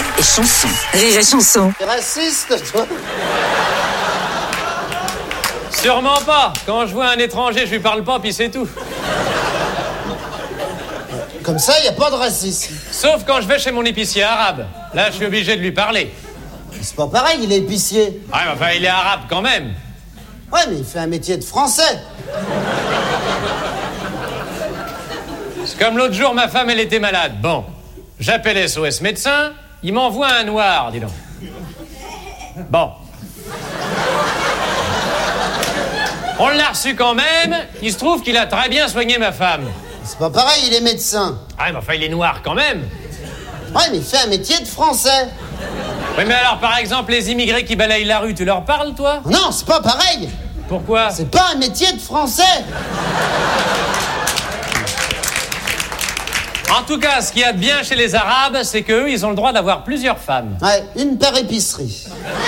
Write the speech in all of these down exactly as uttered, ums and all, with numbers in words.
et chanson. Rire et chanson. T'es raciste, toi? Sûrement pas. Quand je vois un étranger, je lui parle pas, puis c'est tout. Comme ça, y a pas de racisme. Sauf quand je vais chez mon épicier arabe. Là, je suis obligé de lui parler. C'est pas pareil, il est épicier. Ouais, mais enfin, il est arabe quand même. Ouais, mais il fait un métier de français. C'est comme l'autre jour, ma femme, elle était malade. Bon, j'appelle S O S médecin, il m'envoie un noir, dis donc. Bon. On l'a reçu quand même, il se trouve qu'il a très bien soigné ma femme. C'est pas pareil, il est médecin. Ah, mais enfin, il est noir quand même. Ouais, mais il fait un métier de français. Oui, mais alors, par exemple, les immigrés qui balayent la rue, tu leur parles, toi? Non, c'est pas pareil. Pourquoi? C'est pas un métier de français. En tout cas, ce qu'il y a de bien chez les Arabes, c'est qu'eux, ils ont le droit d'avoir plusieurs femmes. Ouais, une par épicerie.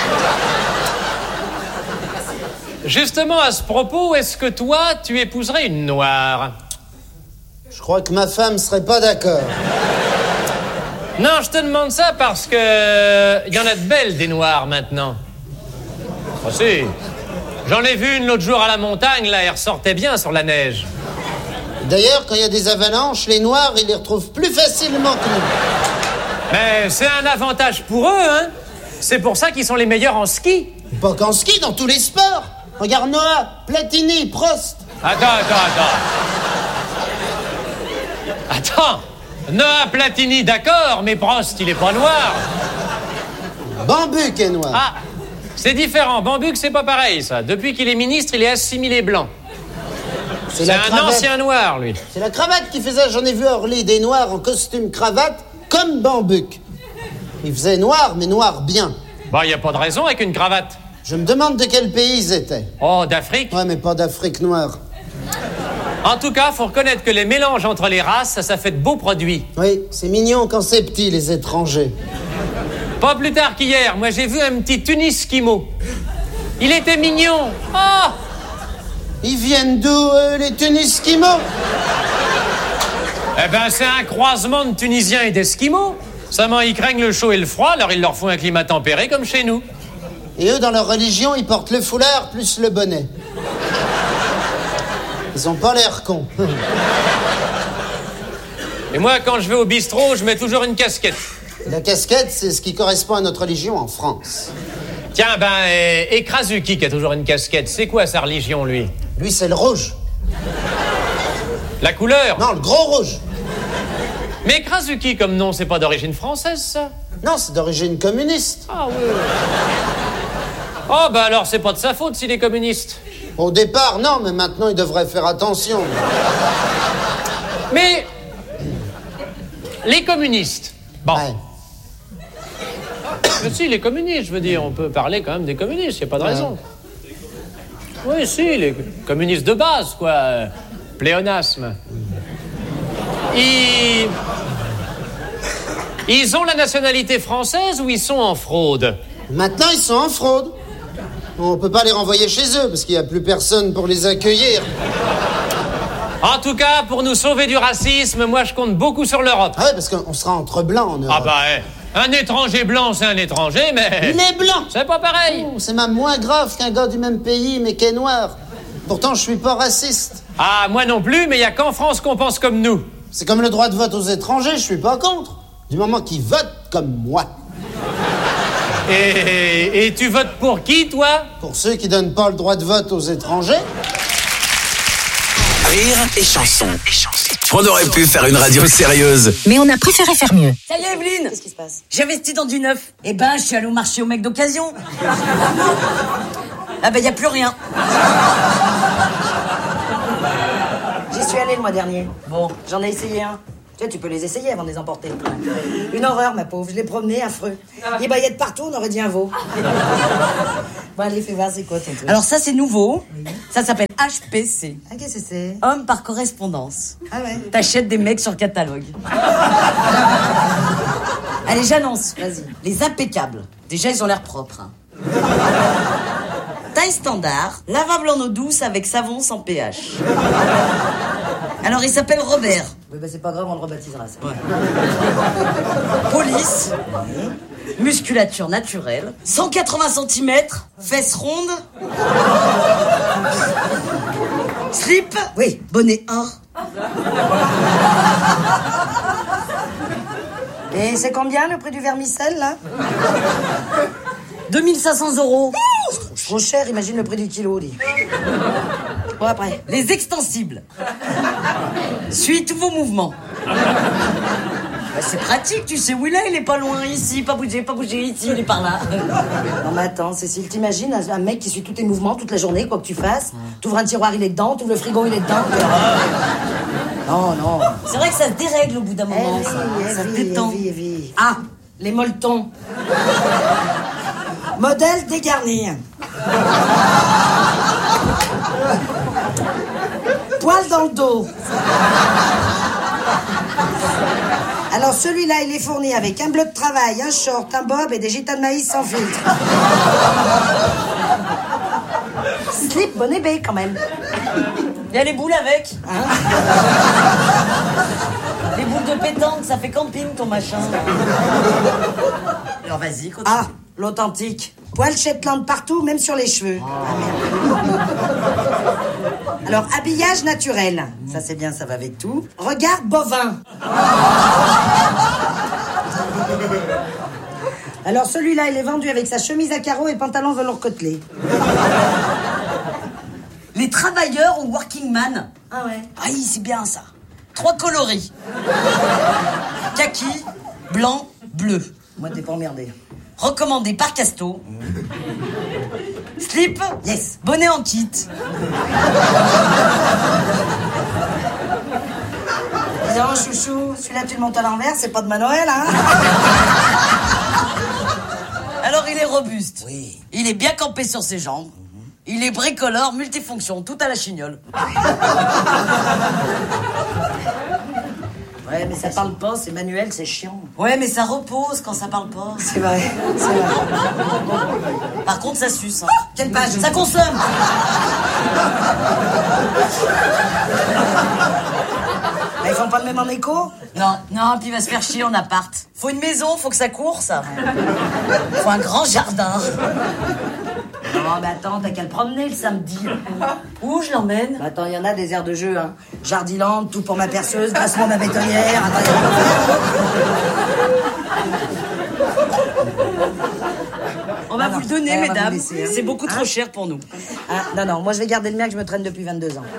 Justement, à ce propos, est-ce que toi, tu épouserais une noire? Je crois que ma femme serait pas d'accord. Non, je te demande ça parce que... il y en a de belles, des noires, maintenant. Ah si. J'en ai vu une l'autre jour à la montagne, là, elle ressortait bien sur la neige. D'ailleurs, quand il y a des avalanches, les noirs, ils les retrouvent plus facilement que nous. Mais c'est un avantage pour eux, hein. C'est pour ça qu'ils sont les meilleurs en ski. Pas qu'en ski, dans tous les sports. Regarde Noah, Platini, Prost. Attends, attends, attends. Attends. Noah Platini, d'accord, mais Prost, il est pas noir. Bambuc est noir. Ah, c'est différent. Bambuc, c'est pas pareil, ça. Depuis qu'il est ministre, il est assimilé blanc. C'est un cravate. Ancien noir, lui. C'est la cravate qui faisait, j'en ai vu à Orly, des noirs en costume cravate, comme Bambuc. Il faisait noir, mais noir bien. Bah, y a pas de raison avec une cravate. Je me demande de quel pays ils étaient. Oh, d'Afrique? Ouais, mais pas d'Afrique noire. En tout cas, faut reconnaître que les mélanges entre les races, ça, ça fait de beaux produits. Oui, c'est mignon quand c'est petit, les étrangers. Pas plus tard qu'hier, moi j'ai vu un petit Tuniskimo. Il était mignon. Oh! Ils viennent d'où, euh, les Tuniskimos? Eh ben, c'est un croisement de Tunisiens et d'Esquimaux. Seulement, ils craignent le chaud et le froid, alors il leur faut un climat tempéré comme chez nous. Et eux, dans leur religion, ils portent le foulard plus le bonnet. Ils ont pas l'air cons. Et moi, quand je vais au bistrot, je mets toujours une casquette. La casquette, c'est ce qui correspond à notre religion en France. Tiens, ben, euh, et Krasuki qui a toujours une casquette, c'est quoi sa religion, lui? Lui, c'est le rouge. La couleur? Non, le gros rouge. Mais Krasuki, comme nom, c'est pas d'origine française, ça? Non, c'est d'origine communiste. Ah oui. Oh, bah alors, c'est pas de sa faute s'il est communiste. Au départ, non, mais maintenant, il devrait faire attention. Mais... les communistes... Bon... Ouais. Mais si, les communistes, je veux dire, on peut parler quand même des communistes, il n'y a pas de raison. Ouais. Oui, si, les communistes de base, quoi. Euh, pléonasme. Ils... Ils ont la nationalité française ou ils sont en fraude? Maintenant, ils sont en fraude. On peut pas les renvoyer chez eux, parce qu'il n'y a plus personne pour les accueillir. En tout cas, pour nous sauver du racisme, moi, je compte beaucoup sur l'Europe. Ah ouais, parce qu'on sera entre blancs en Europe. Ah bah, eh. Un étranger blanc, c'est un étranger, mais... Il est blanc. C'est pas pareil. Oh, c'est même moins grave qu'un gars du même pays, mais qui est noir. Pourtant, je suis pas raciste. Ah, moi non plus, mais il y a qu'en France qu'on pense comme nous. C'est comme le droit de vote aux étrangers, je suis pas contre. Du moment qu'ils votent comme moi. Et, et tu votes pour qui, toi? Pour ceux qui donnent pas le droit de vote aux étrangers. Rire et chanson. On aurait pu faire une radio sérieuse. Mais on a préféré faire mieux. Ça y est, Evelyne. Qu'est-ce qui se passe? J'investis dans du neuf. Eh ben, je suis allée au marché au mec d'occasion. Ah ben, y a plus rien. J'y suis allée le mois dernier. Bon, j'en ai essayé un. Tu sais, tu peux les essayer avant de les emporter. Une horreur, ma pauvre. Je l'ai promené, affreux. Les baillettes partout, on aurait dit un veau. Bon, allez, fais voir, c'est quoi ton truc? Alors ça, c'est nouveau. Oui. Ça s'appelle H P C. Ah, qu'est-ce que c'est? Homme par correspondance. Ah ouais. T'achètes des mecs sur catalogue. Allez, j'annonce, vas-y. Les impeccables. Déjà, ils ont l'air propres. Hein. Taille standard, lavable en eau douce avec savon sans pH. Alors, il s'appelle Robert. Oui, bah c'est pas grave, on le rebaptisera, ça. Ouais. Police. musculature naturelle, cent quatre-vingts centimètres, fesses rondes, slip, oui, bonnet un. Et c'est combien le prix du vermicelle, là? deux mille cinq cents euros. C'est trop cher, imagine le prix du kilo, dis. Bon, après, les extensibles. Suis tous vos mouvements. Bah, c'est pratique, tu sais où il est, il est pas loin, ici, pas bouger, pas bouger, ici, il est par là. Non mais attends, Cécile, t'imagines un mec qui suit tous tes mouvements toute la journée, quoi que tu fasses. T'ouvres un tiroir, il est dedans, t'ouvres le frigo, il est dedans. Non, non. C'est vrai que ça se dérègle au bout d'un moment, eh ça, eh ça vie, détend. Eh vie, eh vie. Ah, les molletons. Modèle dégarni. Poil dans le dos. Alors celui-là, il est fourni avec un bleu de travail, un short, un bob et des gitas de maïs sans filtre. Slip, bonnet B quand même. Il y a les boules avec. Hein? Les boules de pétanque, ça fait camping ton machin. Alors vas-y, continue. Ah, l'authentique. Poil Shetland partout, même sur les cheveux. Oh. Ah, merde. Alors, habillage naturel. Ça, c'est bien, ça va avec tout. Regard bovin. Alors, celui-là, il est vendu avec sa chemise à carreaux et pantalon velours côtelé. Les travailleurs ou working man. Ah ouais. Ah oui, c'est bien ça. Trois coloris. Kaki, blanc, bleu. Moi, t'es pas emmerdé. Recommandé par Casto. Slip, yes. Bonnet en kit. Disons, chouchou, celui-là tu le montes à l'envers, c'est pas de ma Noël, hein? Alors il est robuste. Oui. Il est bien campé sur ses jambes. Il est bricoleur, multifonction, tout à la chignole. Ouais, mais ça parle pas, c'est manuel, c'est chiant. Ouais, mais ça repose quand ça parle pas. C'est vrai, c'est vrai. Par contre, ça suce. Hein. Oh, quelle page? Ça consomme. Mais ils font pas le même en écho? Non, non, puis il va se faire chier en appart. Faut une maison, faut que ça court, ça. Faut un grand jardin. Non, mais attends, t'as qu'à le promener le samedi. Où je l'emmène? Bah, attends, il y en a des aires de jeu, hein. Jardiland, tout pour ma perceuse, grassement ma bétonnière. Attends, y a... On va ah, vous non. le donner, ouais, mesdames. Laisser, hein. C'est beaucoup hein? trop cher pour nous. Ah, non, non, moi je vais garder le mien que je me traîne depuis vingt-deux ans.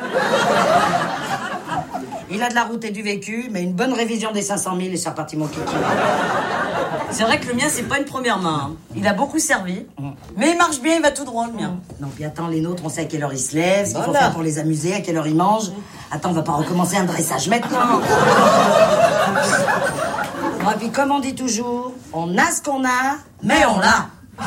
Il a de la route et du vécu, mais une bonne révision des cinq cent mille et c'est reparti mon kiki. C'est vrai que le mien, c'est pas une première main. Hein. Il a beaucoup servi, mmh. mais il marche bien, il va tout droit, le mien. Non, puis attends, les nôtres, on sait à quelle heure ils se lèvent, ce qu'il voilà. faut faire pour les amuser, à quelle heure ils mangent. Attends, on va pas recommencer un dressage maintenant. Bon, et puis comme on dit toujours, on a ce qu'on a, mais on l'a.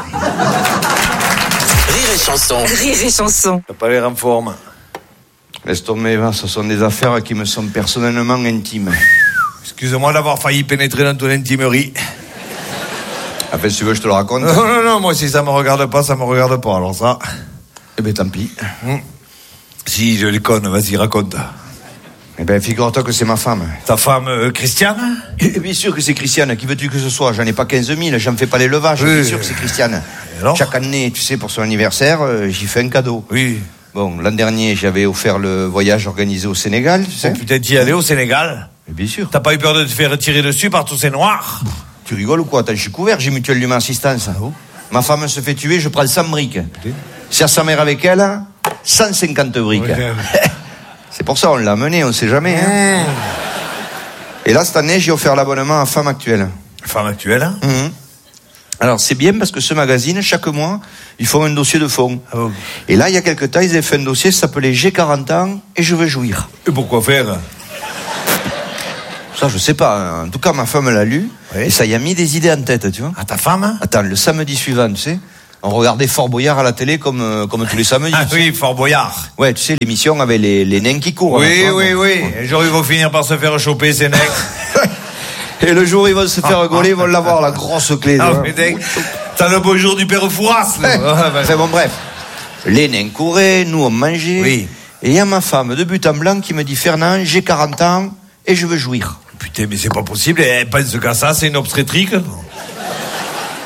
Rire et chanson. Rire et chanson. T'as pas l'air en forme. Laisse tomber, va, ce sont des affaires qui me sont personnellement intimes. Excuse-moi d'avoir failli pénétrer dans ton intimerie. Enfin, si tu veux, je te le raconte. Non, non, non, moi, si ça me regarde pas, ça me regarde pas, alors ça... Eh ben, tant pis. Hum. Si, je les conne, vas-y, raconte. Eh ben, figure-toi que c'est ma femme. Ta femme, euh, Christiane? Et bien sûr que c'est Christiane. Qui veux-tu que ce soit? J'en ai pas quinze mille, j'en fais pas l'élevage. Oui. Bien sûr que c'est Christiane. Chaque année, tu sais, pour son anniversaire, euh, j'y fais un cadeau. Oui. Bon, l'an dernier, j'avais offert le voyage organisé au Sénégal, tu sais. Oh, putain, t'y allais au Sénégal? Mais bien sûr. T'as pas eu peur de te faire tirer dessus par tous ces noirs? Tu rigoles ou quoi? Attends, je suis couvert, j'ai Mutuelle d'Humain Assistance. Oh. Ma femme se fait tuer, je prends cent briques. Sers sa mère avec elle, cent cinquante briques. Okay. C'est pour ça, on l'a amené, on sait jamais. Hein. Mmh. Et là, cette année, j'ai offert l'abonnement à Femme Actuelle. Femme Actuelle, hein? Mmh. Alors, c'est bien parce que ce magazine, chaque mois, ils font un dossier de fond. Oh. Et là, il y a quelques temps, ils avaient fait un dossier qui s'appelait J'ai quarante ans et je veux jouir. Et pourquoi faire? Ça, je sais pas. En tout cas, ma femme l'a lu. Oui. Et ça y a mis des idées en tête, tu vois. À ta femme, hein? Attends, le samedi suivant, tu sais, on regardait Fort Boyard à la télé comme, euh, comme tous les samedis. Ah oui, Fort Boyard. Ouais, tu sais, l'émission avec les, les nains qui courent. Oui, là, oui, oui. Et genre, ils vont finir par se faire choper, ces nains. Et le jour où ils vont se faire gauler, ils vont l'avoir, la grosse clé. Ah, mais dès... T'as le beau jour du père Fouras, là. Ah, ben... Enfin bon, bref. Les nains couraient, nous on mangeait. Oui. Et il y a ma femme de but en blanc qui me dit, Fernand, j'ai quarante ans et je veux jouir. Putain, mais c'est pas possible. Elle pense qu'à ça, c'est une obstétrique.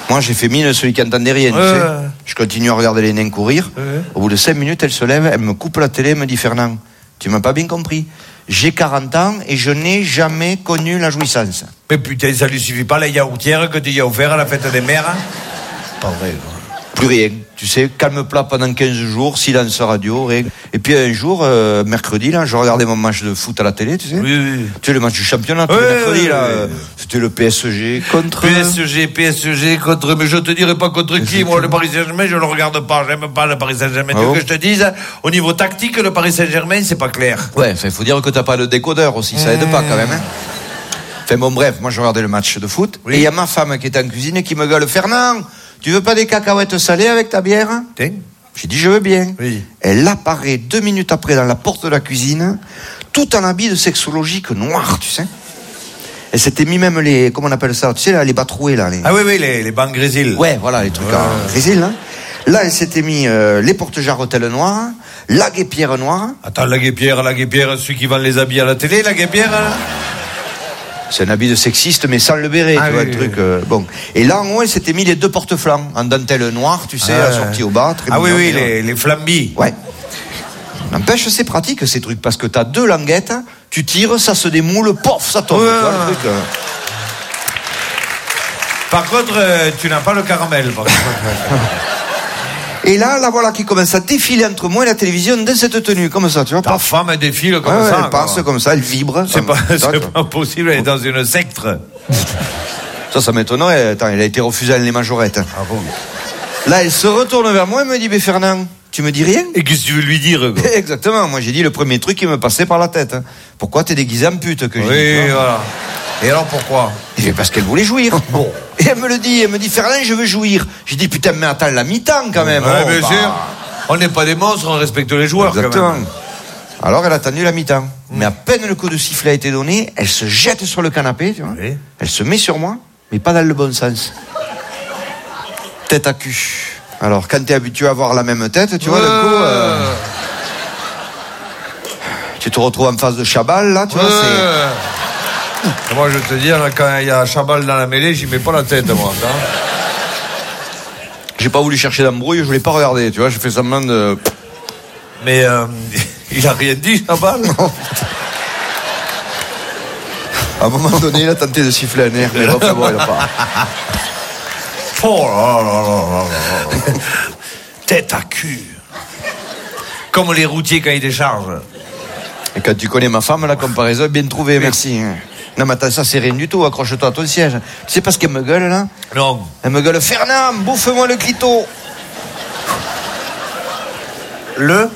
Moi, j'ai fait mine celui qui entendait rien, ouais. tu sais. Je continue à regarder les nains courir. Ouais. Au bout de cinq minutes, elle se lève, elle me coupe la télé, elle me dit, Fernand, tu m'as pas bien compris. J'ai quarante ans et je n'ai jamais connu la jouissance. Mais putain, ça lui suffit pas la yaourtière que tu y as offert à la fête des mères, hein? Pas vrai, quoi. Plus rien. Tu sais, calme plat pendant quinze jours, silence radio, rien. Et puis un jour, euh, mercredi, là, je regardais mon match de foot à la télé, tu sais. Oui, oui. Tu sais, le match du championnat, tous Oui, les mercredis, oui, là. oui. euh, C'était le P S G contre... P S G, P S G contre, mais je te dirai pas contre qui, moi, le Paris Saint-Germain, je le regarde pas, j'aime pas le Paris Saint-Germain. Ah tu veux bon que je te dise, au niveau tactique, le Paris Saint-Germain, c'est pas clair. Ouais, il faut dire que t'as pas le décodeur aussi, ça aide pas quand même, hein. Enfin bon, bref, moi je regardais le match de foot, Oui. et il y a ma femme qui était en cuisine et qui me gueule, Fernand, tu veux pas des cacahuètes salées avec ta bière? Tiens. J'ai dit, je veux bien. Oui. Elle apparaît deux minutes après dans la porte de la cuisine, tout en habit de sexologique noir, tu sais. Elle s'était mis même les, comment on appelle ça, tu sais, là, les batroués, là. Les... Ah oui, oui, les, les bancs grésil. Ouais, voilà, les trucs Ouais. en grésil, là. Là, elle s'était mis euh, les porte-jarretelles noires, la guépière noire. Attends, la guépière, la guépière, celui qui vend les habits à la télé, la guépière, là. C'est un habit de sexiste, mais sans le béret, Ah tu vois, oui, le oui, truc. oui. Euh, bon. Et là, en haut, elle s'était mis les deux porte-flancs, en dentelle noire, tu sais, Ah, assortis au bas, très Ah oui, mignon, oui, mais, les, les flambis. Ouais. N'empêche, c'est pratique, ces trucs, parce que t'as deux languettes, tu tires, ça se démoule, pof, ça tombe. Ouais, tu vois, ouais. le truc, euh. Par contre, euh, tu n'as pas le caramel, par contre. Et là, la voilà qui commence à défiler entre moi et la télévision dans cette tenue, comme ça, tu vois. Ta paf. femme, elle défile comme Ouais, ouais, ça. elle passe quoi. comme ça, elle vibre. C'est pas, Ça, c'est tu pas possible, elle est dans une secte. Ça, ça m'étonnerait. Attends, elle a été refusée à les majorettes. Ah bon? Là, elle se retourne vers moi et me dit, mais Fernand, tu me dis rien? Et qu'est-ce que tu veux lui dire, quoi? Exactement. Moi, j'ai dit le premier truc qui me passait par la tête. hein. Pourquoi t'es déguisé en pute que j'ai dit, Oui, tu vois. voilà. Et alors, pourquoi? J'ai dit, parce qu'elle voulait jouir. Bon. Et elle me le dit, elle me dit, Fernand, je veux jouir. J'ai dit, putain, mais attends, la mi-temps quand même. Ouais, Oh, bien bah. sûr. On n'est pas des monstres, on respecte les joueurs, Exactement. quand même. Alors, elle a attendu la mi-temps. Mais à peine le coup de sifflet a été donné, elle se jette sur le canapé, tu vois. Oui. Elle se met sur moi, mais pas dans le bon sens. Tête à cul. Alors, quand t'es habitué à avoir la même tête, tu vois, Ouais. d'un coup, euh, tu te retrouves en face de Chabal, là, tu vois, c'est... Ouais. Et moi, je vais te dire, quand il y a Chabal dans la mêlée, j'y mets pas la tête, moi. Hein. J'ai pas voulu chercher d'embrouille, je voulais pas regarder, tu vois, j'ai fait semblant de... Mais euh, il a rien dit, Chabal. À un moment donné, il a tenté de siffler un air, mais bon, enfin, bon, il a pas... Oh là là là là là. Tête à cul. Comme les routiers quand ils déchargent. Et quand tu connais ma femme, la comparaison est bien trouvée, merci. Non, mais attends, ça, c'est rien du tout, accroche-toi à ton siège. Tu sais pas ce qu'elle me gueule, là? Non. Elle me gueule, Fernand, bouffe-moi le clito. Le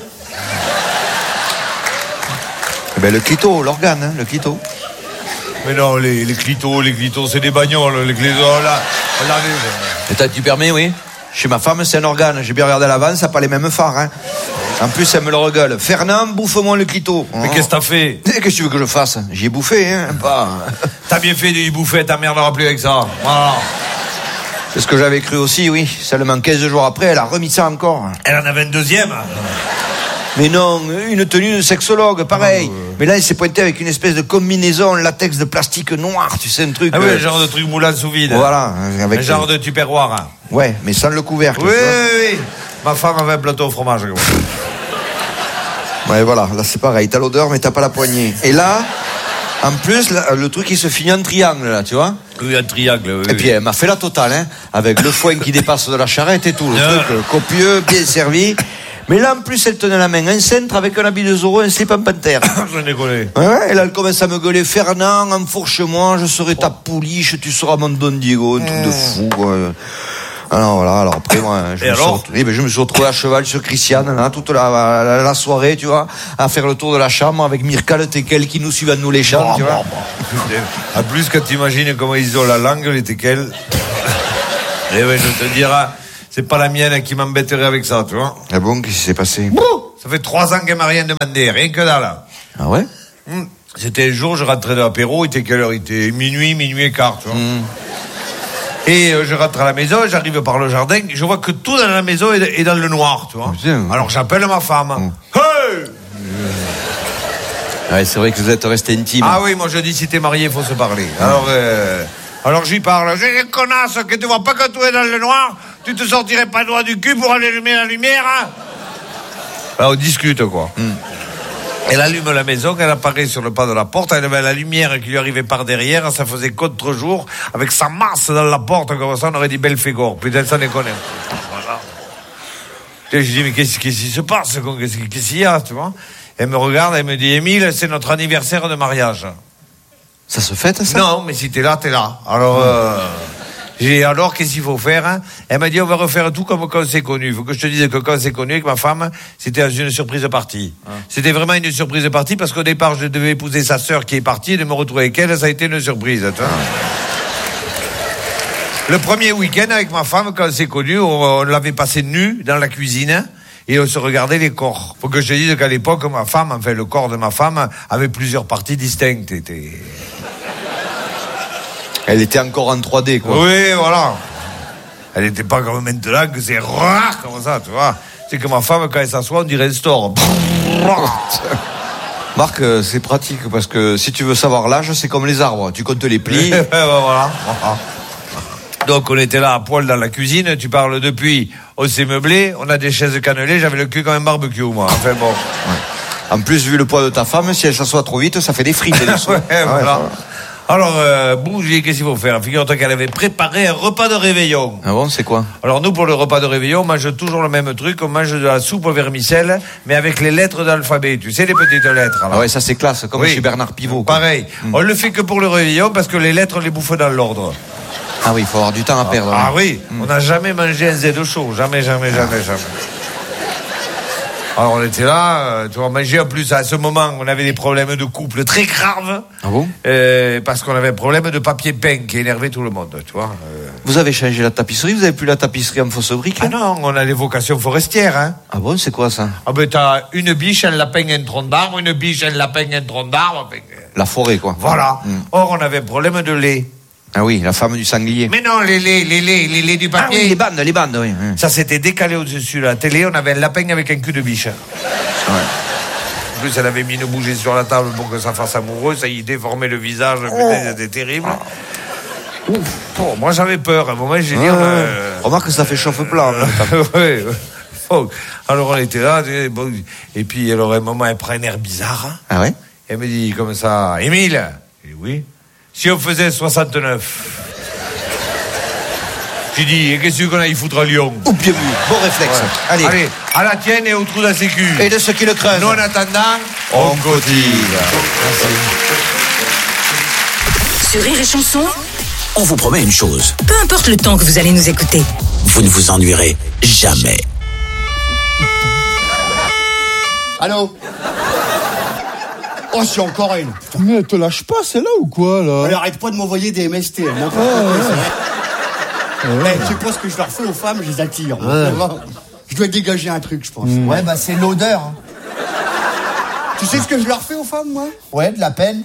Eh ben, le clito, l'organe, hein, le clito. Mais non, les, les clitos, les clitos, c'est des bagnoles, les clitos, là. là les... Et toi, tu permets, oui? Chez ma femme, c'est un organe. J'ai bien regardé à l'avant, ça n'a pas les mêmes phares, hein. En plus, elle me le regueule. Fernand, bouffe-moi le clito. Mais qu'est-ce que t'as fait? Qu'est-ce que tu veux que je fasse? J'y ai bouffé, hein, pas... T'as bien fait de y bouffer, ta mère n'aura plus avec ça. Voilà. C'est ce que j'avais cru aussi, oui. Seulement quinze jours après, elle a remis ça encore. Elle en avait une deuxième. Mais non, une tenue de sexologue, pareil. Mais là, elle s'est pointée avec une espèce de combinaison en latex de plastique noir, tu sais, un truc... Ah oui, euh, un genre de truc moulant sous vide. Voilà. Avec Un genre de tupperware. Ouais, mais sans le couvercle. Oui, tu vois. oui, oui. Ma femme avait un plateau au fromage. Ouais, voilà, là c'est pareil, t'as l'odeur mais t'as pas la poignée. Et là, en plus, là, le truc il se finit en triangle, là, tu vois. Oui, un triangle, oui. Et puis elle m'a fait la totale, hein, avec le foin qui dépasse de la charrette et tout, le Ah. truc euh, copieux, bien servi. Mais là, en plus, elle tenait la main un cintre avec un habit de Zorro, un slip en panthère. Je n'ai connu. Ouais, ouais, et là, elle commence à me gueuler, Fernand, enfourche-moi, je serai ta pouliche, tu seras mon Don Diego, un truc de fou, quoi. Alors voilà, alors après moi, je, Et me, suis alors retrouvé, eh ben, je me suis retrouvé à cheval sur Christiane, là, toute la, la, la soirée, tu vois, à faire le tour de la chambre avec Mirka le Tekel qui nous suivent à nous les chants, tu vois. En plus, quand tu imagines comment ils ont la langue, les teckels. Eh ben, je te dirai, c'est pas la mienne qui m'embêterait avec ça, tu vois. Ah bon, qu'est-ce qui s'est passé? Ça fait trois ans qu'elle m'a rien demandé, rien que dalle. Ah ouais? Hum. C'était un jour, je rentrais de l'apéro, il était quelle heure? Il était minuit, minuit et quart, tu vois. Hum. Et euh, je rentre à la maison, j'arrive par le jardin, je vois que tout dans la maison est, est dans le noir, tu vois. Putain. Alors j'appelle ma femme. Hum. Hey! Ouais, c'est vrai que vous êtes resté intime. Ah oui, moi je dis si t'es marié, il faut se parler. Alors, euh, Alors j'y parle. J'ai des connasses que tu vois pas que tout est dans le noir. Tu te sortirais pas le doigt du cul pour allumer la lumière, hein? Ben, on discute, quoi. Mm. Elle allume la maison, elle apparaît sur le pas de la porte, elle avait la lumière qui lui arrivait par derrière, ça faisait contre-jour, avec sa masse dans la porte, comme ça, on aurait dit Belphégor. Putain, ça déconne. Voilà. Et je dis, mais qu'est-ce, qu'est-ce qui se passe? Qu'est-ce, qu'est-ce qu'il y a, tu vois? Elle me regarde, elle me dit, Émile, c'est notre anniversaire de mariage. Ça se fête, ça? Non, mais si t'es là, t'es là. Alors, euh... J'ai alors qu'est-ce qu'il faut faire, hein? Elle m'a dit on va refaire tout comme quand on s'est connu. Il faut que je te dise que quand on s'est connu avec ma femme, c'était une surprise partie. Ah. C'était vraiment une surprise partie parce qu'au départ je devais épouser sa sœur qui est partie et de me retrouver avec elle, ça a été une surprise. Ah. Le premier week-end avec ma femme quand on s'est connu, on, on l'avait passé nu dans la cuisine. Et on se regardait les corps. Faut que je te dise qu'à l'époque, ma femme, enfin le corps de ma femme, avait plusieurs parties distinctes. Était... Elle était encore en trois D, quoi. Oui, voilà. Elle n'était pas comme maintenant que c'est rare comme ça, tu vois. C'est que ma femme, quand elle s'assoit, on dirait un store. Marc, c'est pratique parce que si tu veux savoir l'âge, c'est comme les arbres. Tu comptes les plis. Voilà. Donc on était là à poil dans la cuisine. Tu parles depuis. On s'est meublé. On a des chaises cannelées. J'avais le cul comme un barbecue, moi. Enfin bon. Ouais. En plus, vu le poids de ta femme, si elle s'assoit trop vite, ça fait des frites. Des ouais, ah, voilà. Ouais, alors, euh, bougie, qu'est-ce qu'il faut faire? Figure-toi qu'elle avait préparé un repas de réveillon. Ah bon, c'est quoi? Alors nous, pour le repas de réveillon, on mange toujours le même truc. On mange de la soupe au vermicelle, mais avec les lettres d'alphabet. Tu sais, les petites lettres. Alors. Ah ouais, ça c'est classe, comme oui. Chez Bernard Pivot. Quoi. Pareil. Mm. On le fait que pour le réveillon, parce que les lettres, on les bouffe dans l'ordre. Ah oui, il faut avoir du temps à perdre. Ah, ah oui, mm. On n'a jamais mangé un Z de chaud. Jamais, jamais, jamais, jamais. Alors on était là, tu vois, manger en plus à ce moment, on avait des problèmes de couple très graves. Ah bon? euh, Parce qu'on avait un problème de papier peint qui énervait tout le monde, tu vois. Euh... Vous avez changé la tapisserie? Vous avez plus la tapisserie en fausse brique? Ah non, on a les vocations forestières, hein. Ah bon, c'est quoi ça? Ah ben t'as une biche, un lapin, un tronc d'arbre, une biche, un lapin, un tronc d'arbre. La forêt, quoi. Voilà. Mmh. Or on avait un problème de lait. Ah oui, la femme du sanglier. Mais non, les laits, les laits, les laits du papier. Ah oui, les bandes, les bandes, oui. Ça s'était décalé au-dessus de la télé, on avait un lapin avec un cul de biche. Ouais. En plus, elle avait mis une bougie sur la table pour que ça fasse amoureux, ça y déformait le visage, putain, c'était terrible. Ouf. Oh, moi j'avais peur, à un moment j'ai dit... Ouais, euh... Remarque que ça fait chauffe-plat. Oui, oh. Alors on était là, et puis alors à un moment elle prend un air bizarre. Ah ouais? Elle me dit comme ça, Émile? Je dis oui. Si on faisait soixante-neuf. J'ai dit, et qu'est-ce qu'on a y foutre à Lyon? Ou bien vu, bon réflexe. Ouais. Allez. Allez, à la tienne et au trou de la sécu. Et de ceux qui le creusent. Nous, en attendant, on, on cotise. Merci. Sur Rire et Chanson, on vous promet une chose. Peu importe le temps que vous allez nous écouter, vous ne vous ennuierez jamais. Allô? Oh, c'est encore une. Mais te lâche pas, c'est là ou quoi, là? Alors, arrête pas de m'envoyer des M S T. Hein, ah, ouais. Ouais. Tu penses que je leur fais aux femmes, je les attire. Ouais. Je dois dégager un truc, je pense. Mmh. Ouais, bah c'est l'odeur. Hein. Tu sais ce que je leur fais aux femmes, moi? Ouais, de la peine.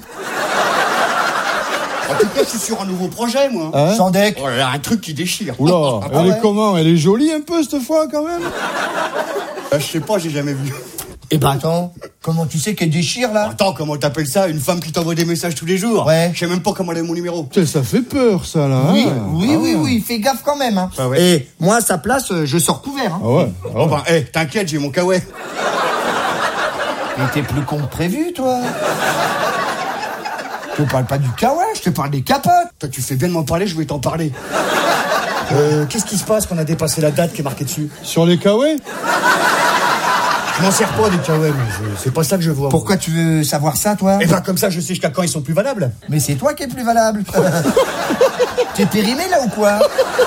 En tout cas, je suis sur un nouveau projet, moi. Hein? Sans deck. Oh, là, un truc qui déchire. Oula, ah, elle ouais. est comment? Elle est jolie un peu, cette fois, quand même? euh, Je sais pas, j'ai jamais vu. Eh ben attends, comment tu sais qu'elle déchire là? Attends, comment t'appelles ça? Une femme qui t'envoie des messages tous les jours? Ouais. Je sais même pas comment elle a mon numéro. Putain, ça fait peur, ça, là. Oui, hein oui, ah, oui, ouais. oui, fais gaffe quand même. Hein. Ah, ouais. Et moi, à sa place, je sors couvert. Hein. Ah ouais. Ah, oh ouais. ben, hé, hey, t'inquiète, j'ai mon kawaii. Mais t'es plus con que prévu, toi. Je te parle pas du kawaii, je te parle des capotes. Toi, tu fais bien de m'en parler, je vais t'en parler. Euh, qu'est-ce qui se passe qu'on a dépassé la date qui est marquée dessus? Sur les kawaii? Je m'en sers pas des kawaii, mais je... c'est pas ça que je vois. Pourquoi tu veux savoir ça, toi? Eh ben, comme ça, je sais jusqu'à quand ils sont plus valables. Mais c'est toi qui es plus valable. T'es périmé, là, ou quoi?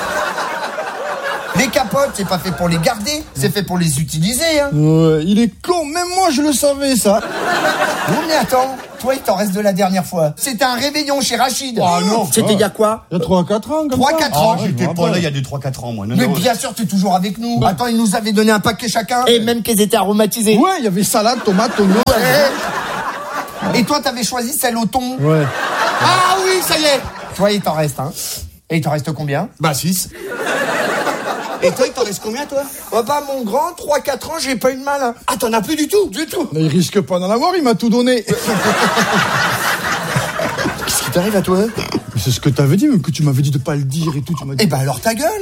Les capotes, c'est pas fait pour les garder, c'est fait pour les utiliser, hein. Ouais, il est con, même moi, je le savais, ça. Non, mais attends, toi, il t'en reste de la dernière fois. C'était un réveillon chez Rachid. Oh non. C'était il y a quoi? Il y a trois à quatre ans, comme trois ça. à quatre ans. Ah, j'étais pas là il y a des trois quatre ans, moi. Non, mais non, bien ouais. sûr, t'es toujours avec nous. Bah. Attends, ils nous avaient donné un paquet chacun. Et même qu'ils étaient aromatisés. Ouais, il y avait salade, tomate, oignon. Ouais. Et toi, t'avais choisi celle au thon. Ouais. Ah oui, ça y est. Toi, il t'en reste, hein. Et il t'en reste combien? Bah, six. Et toi, il t'en reste combien, toi? Oh bah, mon grand, trois à quatre ans, j'ai pas eu de mal, hein. Ah, t'en as plus du tout? Du tout. Mais il risque pas d'en avoir, il m'a tout donné. Qu'est-ce qui t'arrive à toi? C'est ce que t'avais dit, même que tu m'avais dit de pas le dire et tout. Tu m'as dit. Eh ben alors ta gueule.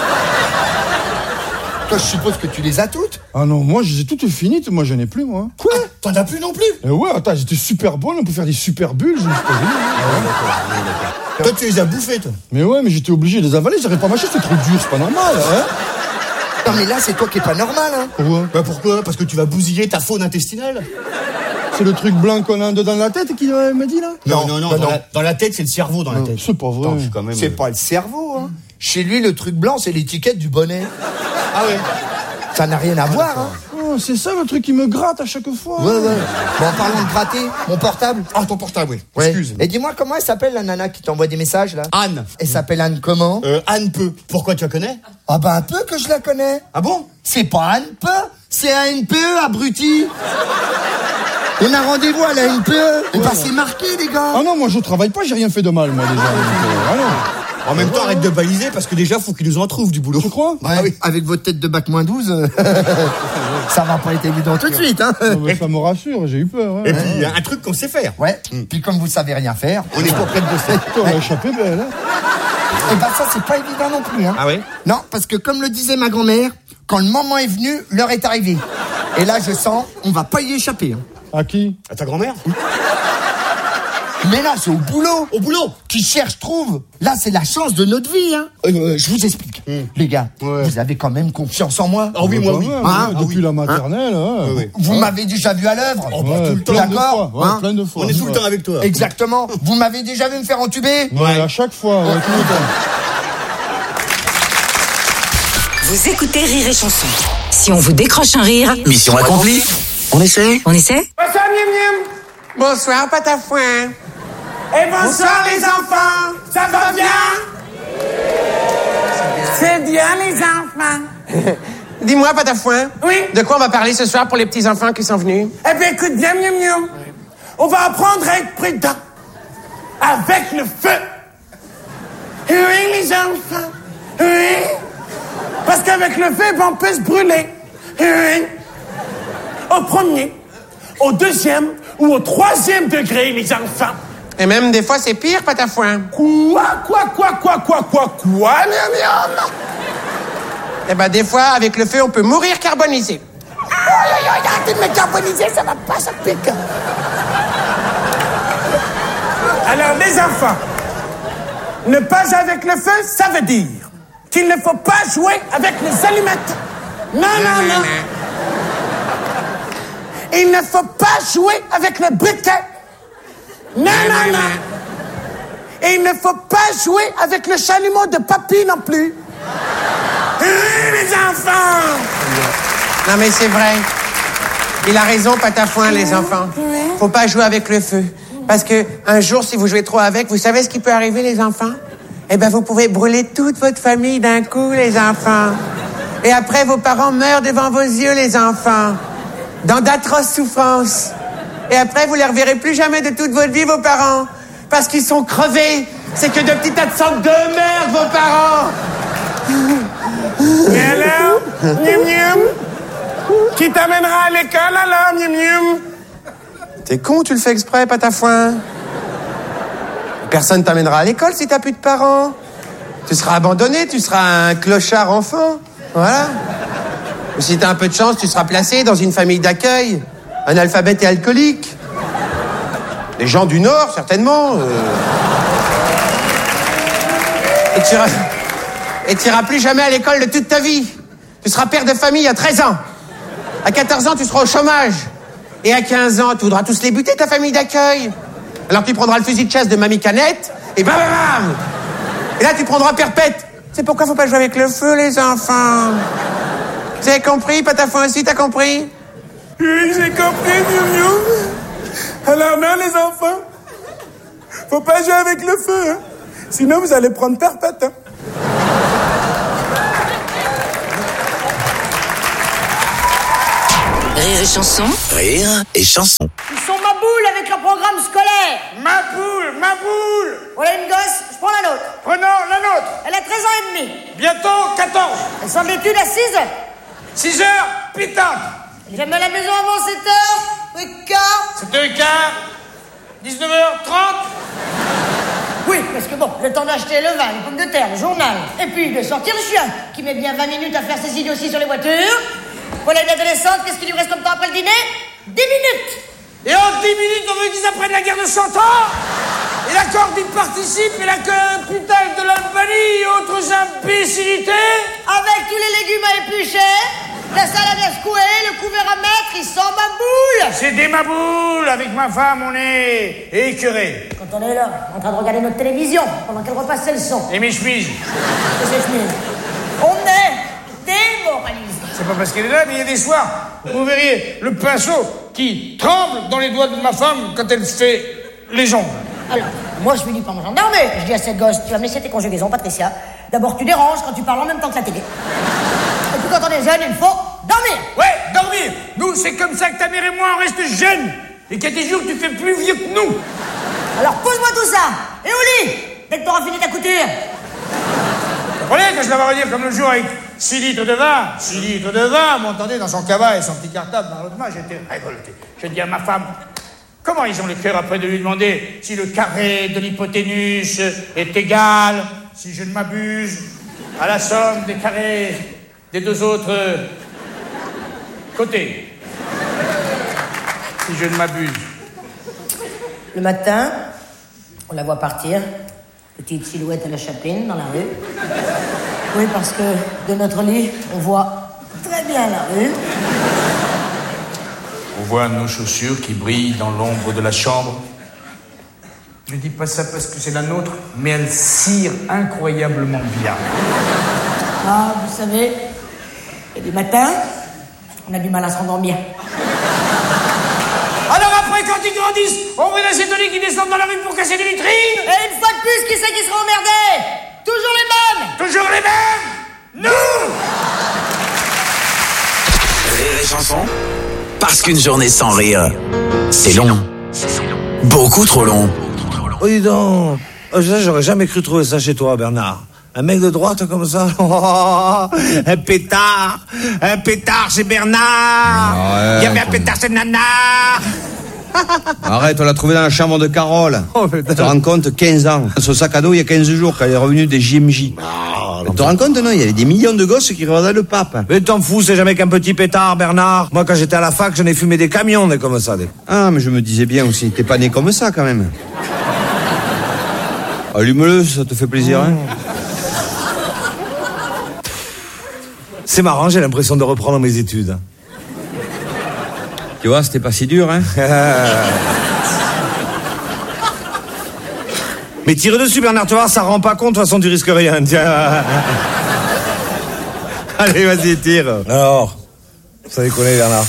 Toi, je suppose que tu les as toutes. Ah non, moi, je les ai toutes finies. Moi, j'en ai plus, moi. Quoi? Ah, t'en as plus non plus? Eh ouais, attends, j'étais super bonne. On peut faire des super bulles. Je me suis pas dit. Ah, toi, tu les as bouffées, toi. Mais ouais, mais j'étais obligé de les avaler. J'arrive pas à mâcher, c'est trop dur, c'est pas normal, hein. Non, mais là, c'est toi qui est pas normal, hein. Pourquoi? Bah pourquoi? Parce que tu vas bousiller ta faune intestinale. C'est le truc blanc qu'on a en dedans de la tête qui m'a dit, là? Non, non, non. Dans, non. La, dans la tête, c'est le cerveau dans la tête. C'est pas vrai. Attends, même... C'est pas le cerveau, hein. Chez lui, le truc blanc, c'est l'étiquette du bonnet. Ah ouais. Ça n'a rien à ah, voir, hein. Oh, c'est ça le truc qui me gratte à chaque fois. Ouais, ouais. Bon, en parlant de gratter, mon portable. Ah, ton portable, oui. Ouais. Excuse. Et dis-moi, comment elle s'appelle, la nana qui t'envoie des messages, là? Anne. Elle s'appelle Anne comment? Euh, Anne Peu. Pourquoi tu la connais? Ah bah, un peu que je la connais. Ah bon? C'est pas Anne Peu, c'est Anne Peu, abruti. On a rendez-vous à la N P E. Et bah, c'est marqué, les gars. Ah non, moi, je travaille pas, j'ai rien fait de mal, moi, déjà. Ah non. En même temps, arrête de baliser parce que déjà, faut qu'ils nous en trouvent du boulot. Tu crois? Ouais, ah oui. Avec votre tête de bac moins douze, ça va pas être évident tout de suite, hein. Non, mais ça me rassure, j'ai eu peur. Hein. Et puis, il y a un truc qu'on sait faire. Ouais. Mm. Puis comme vous savez rien faire, on est pas près de bosser. On a échappé belle, hein. Et bah ça, c'est pas évident non plus, hein. Ah oui? Non, parce que comme le disait ma grand-mère, quand le moment est venu, l'heure est arrivée. Et là, je sens, on va pas y échapper, hein. À qui? À ta grand-mère? Mais là, c'est au boulot. Au boulot. Qui cherche, trouve. Là, c'est la chance de notre vie, hein. Euh, je vous explique. Mm. Les gars, ouais. Vous avez quand même confiance en moi? Ah oui, moi, oui. Hein, hein, depuis oui. la maternelle. Hein. Hein oui. Vous ouais. m'avez déjà vu à l'œuvre. Oh, ouais, tout le temps. D'accord ouais, hein plein de fois. On est tout ouais. le temps avec toi. Exactement. Vous m'avez déjà vu me faire entuber? Ouais, ouais. à chaque fois, ouais, tout le temps. Vous écoutez Rire et Chanson. Si on vous décroche un rire... Mission accomplie. On essaie? On essaie? Bonsoir, Miam Miam. Bonsoir, Patafouin. Et bonsoir, les enfants. Ça va bien? C'est bien, les enfants. Dis-moi, Patafouin. Oui? De quoi on va parler ce soir pour les petits-enfants qui sont venus? Eh bien, écoute bien, Miam Miam. On va apprendre à être prudent. Avec le feu. Oui, les enfants. Oui. Parce qu'avec le feu, on peut se brûler. Oui. Au premier, au deuxième ou au troisième degré, les enfants. Et même des fois, c'est pire, Patafouin. Quoi, quoi, quoi, quoi, quoi, quoi, quoi, miam, miam. Eh ben, des fois, avec le feu, on peut mourir carbonisé. Aïe, aïe, aïe, arrêtez de me carboniser, ça va pas, ça pique. Alors, les enfants, ne pas avec le feu, ça veut dire qu'il ne faut pas jouer avec les allumettes. Non, non, non. Il ne faut pas jouer avec le briquet. Non, non, non. Et il ne faut pas jouer avec le chalumeau de papy non plus. Oui, les enfants. Non, mais c'est vrai. Il a raison, Patafouin, les enfants. Faut pas jouer avec le feu. Parce que un jour, si vous jouez trop avec, vous savez ce qui peut arriver, les enfants? Eh ben, vous pouvez brûler toute votre famille d'un coup, les enfants. Et après, vos parents meurent devant vos yeux, les enfants. Dans d'atroces souffrances. Et après, vous les reverrez plus jamais de toute votre vie, vos parents. Parce qu'ils sont crevés. C'est que de petits tas de sang de merde, vos parents. Et alors, miam miam, qui t'amènera à l'école, alors, miam miam? T'es con, tu le fais exprès, Patafouin. Personne t'amènera à l'école si t'as plus de parents. Tu seras abandonné, tu seras un clochard enfant. Voilà. Ou si t'as un peu de chance, tu seras placé dans une famille d'accueil. Un alphabète et alcoolique. Les gens du Nord, certainement. Euh... Et tu iras... Et tu iras plus jamais à l'école de toute ta vie. Tu seras père de famille à treize ans. À quatorze ans, tu seras au chômage. Et à quinze ans, tu voudras tous les buter, ta famille d'accueil. Alors tu prendras le fusil de chasse de Mamie Canette, et bam, bam, bam. Et là, tu prendras perpète. C'est pourquoi faut pas jouer avec le feu, les enfants. Vous avez compris, Patafouin aussi, t'as compris? Oui, j'ai compris, miou miou. Alors non, les enfants, faut pas jouer avec le feu, hein. Sinon vous allez prendre perpète, hein. Rire et Chanson. Rire et Chanson. Ils sont ma boule avec leur programme scolaire. Ma boule, ma boule. Voilà une gosse, je prends la nôtre. Prenons la nôtre. Elle a treize ans et demi. Bientôt quatorze. Elle sort de l'étude à six heures. six heures, pitante. J'aime à la maison avant sept heures. huit quart. sept heures quart. dix-neuf heures trente. Oui, parce que bon, le temps d'acheter le vin, les pommes de terre, le journal, et puis de sortir le chien, qui met bien vingt minutes à faire ses idioties sur les voitures. Voilà une adolescente, qu'est-ce qu'il lui reste comme temps après le dîner? dix minutes. Et en dix minutes, on veut qu'ils apprennent la guerre de cent ans. Et la corde, il participe, et la putain de l'Albanie, et autres imbécilités. Avec tous les légumes à éplucher, la salade à secouer, le couvert à mettre, il sent ma boule. C'est des maboules. Avec ma femme, on est écœurés. Quand on est là, en train de regarder notre télévision, pendant qu'elle repassait le son. Et mes chemises. Et ses chemises. On est démoralisés. C'est pas parce qu'elle est là, mais il y a des soirs, vous verriez le pinceau qui tremble dans les doigts de ma femme quand elle fait les jambes. Alors, moi je finis par me gendarmer. Je dis à cette gosse, tu vas me laisser tes conjugaisons, Patricia. D'abord tu déranges quand tu parles en même temps que la télé. Et puis quand on est jeune, il faut dormir. Ouais, dormir. Nous, c'est comme ça que ta mère et moi, on reste jeunes. Et qu'il y a des jours que tu fais plus vieux que nous. Alors pose-moi tout ça. Et au lit, dès que t'auras fini ta couture. Vous comprenez que je la vais redire comme le jour avec six litres de vin. six litres de vin, m'entendez, dans son cabas et son petit cartable dans l'autre main, j'étais révolté. Je dis à ma femme, comment ils ont le cœur après de lui demander si le carré de l'hypoténuse est égal, si je ne m'abuse, à la somme des carrés des deux autres côtés. Si je ne m'abuse. Le matin, on la voit partir, petite silhouette à la Chaplin dans la rue. Oui, parce que de notre lit, on voit très bien la rue. On voit nos chaussures qui brillent dans l'ombre de la chambre. Je dis pas ça parce que c'est la nôtre, mais elle cire incroyablement bien. Ah, vous savez, il y a des matins, on a du mal à se rendormir. Alors après, quand ils grandissent, on voit les étonnés qui descendent dans la rue pour casser des vitrines. Et une fois de plus, qui c'est qui sera emmerdé? Toujours les mêmes. Toujours les mêmes. Nous. Rire et chanson. Parce qu'une journée sans rire, c'est long. Beaucoup trop long. Oh, dis donc. Oh, ça, j'aurais jamais cru trouver ça chez toi, Bernard. Un mec de droite comme ça. Oh, un pétard. Un pétard, c'est Bernard. Il y avait un pétard, c'est Nana. Arrête, on l'a trouvé dans la chambre de Carole. Oh, tu te rends compte, quinze ans. Son sac à dos, il y a quinze jours, quand elle est revenue des J M J. Ah, tu te rends compte, non? Il y avait des millions de gosses qui regardaient le pape. Mais t'en fous, c'est jamais qu'un petit pétard, Bernard. Moi, quand j'étais à la fac, j'en ai fumé des camions, des comme ça. Des... Ah, mais je me disais bien aussi, t'es pas né comme ça, quand même. Allume-le, ça te fait plaisir, hein? C'est marrant, j'ai l'impression de reprendre mes études. Tu vois, c'était pas si dur, hein? Mais tire dessus, Bernard, tu vois, ça rend pas compte, de toute façon, tu risques rien. Tiens. Allez, vas-y, tire. Alors, ça déconne, Bernard.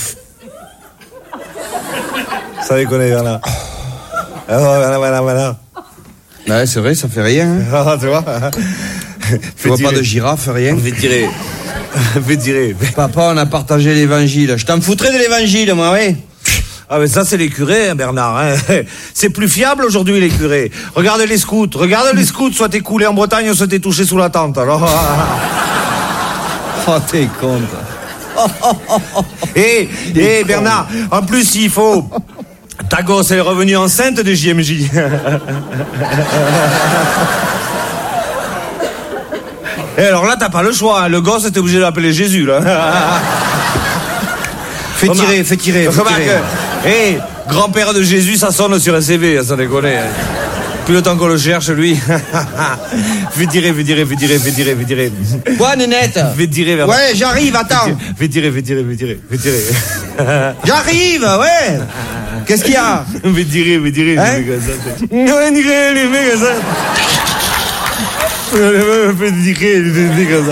Ça déconne, Bernard. Alors, Bernard, Bernard, Bernard. Ouais, c'est vrai, ça fait rien. Hein? Ah, tu vois? Tu vois pas de girafe, rien? Fais tirer. Fais tirer. Papa, on a partagé l'évangile. Je t'en foutrais de l'évangile, moi, oui. Ah, mais ça, c'est les curés, hein, Bernard. Hein. C'est plus fiable aujourd'hui, les curés. Regarde les scouts. Regarde les scouts, soit t'es coulé en Bretagne, soit t'es touché sous la tente. Alors. Oh, t'es con. Hé, hé, Bernard, en plus, il faut... Ta gosse, elle est revenue enceinte de J M J. Et alors là, t'as pas le choix. Hein. Le gosse, t'es obligé de l'appeler Jésus, là. Fais tirer, fais tirer, fais tirer. Hé, hey, grand-père de Jésus, ça sonne sur un C V, ça déconne. Plus le temps qu'on le cherche, lui. Fais tirer, fais tirer, fais tirer, fais tirer, fais tirer. Quoi, Nénette? Fais tirer, vers... Ouais, j'arrive, attends. Fais tirer, fais tirer, fais tirer, fais tirer. J'arrive, ouais. Qu'est-ce qu'il y a? Fais tirer, fais tirer, hein? Ouais, tirer, les mecs, ça. Fais tirer, les mecs, comme ça.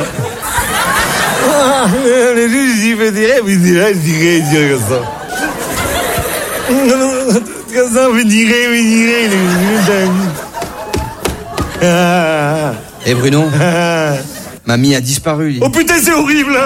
Les juges, ils font tirer, puis tirer, tirer, tirer comme ça. Comme ça, on fait tirer, on fait tirer. Eh Bruno, mamie a disparu. Lui. Oh putain, c'est horrible.